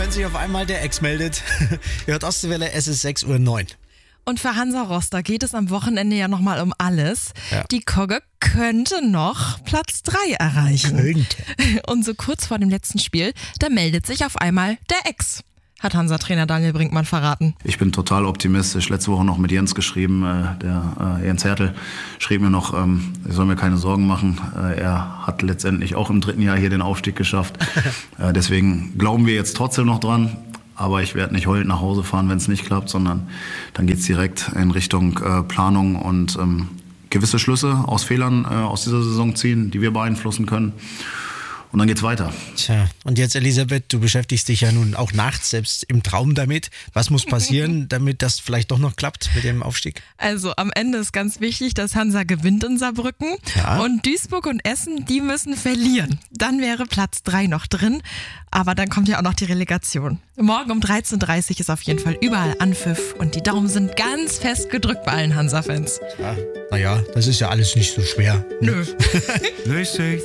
wenn sich auf einmal der Ex meldet. Ihr hört Ostwelle, es ist 6:09 Uhr. Und für Hansa Rostock geht es am Wochenende ja nochmal um alles. Ja. Die Kogge könnte noch Platz 3 erreichen. Und so kurz vor dem letzten Spiel, da meldet sich auf einmal der Ex. Hat Hansa-Trainer Daniel Brinkmann verraten. Ich bin total optimistisch. Letzte Woche noch mit Jens geschrieben. Der Jens Hertel schrieb mir noch, ich soll mir keine Sorgen machen. Er hat letztendlich auch im 3. Jahr hier den Aufstieg geschafft. Deswegen glauben wir jetzt trotzdem noch dran. Aber ich werde nicht heulend nach Hause fahren, wenn es nicht klappt, sondern dann geht es direkt in Richtung Planung und gewisse Schlüsse aus Fehlern aus dieser Saison ziehen, die wir beeinflussen können. Und dann geht's weiter. Tja, und jetzt Elisabeth, du beschäftigst dich ja nun auch nachts, selbst im Traum damit. Was muss passieren, damit das vielleicht doch noch klappt mit dem Aufstieg? Also am Ende ist ganz wichtig, dass Hansa gewinnt in Saarbrücken. Ja. Und Duisburg und Essen, die müssen verlieren. Dann wäre Platz 3 noch drin. Aber dann kommt ja auch noch die Relegation. Morgen um 13:30 Uhr ist auf jeden Fall überall Anpfiff. Und die Daumen sind ganz fest gedrückt bei allen Hansa-Fans. Ja, naja, das ist ja alles nicht so schwer. Nö.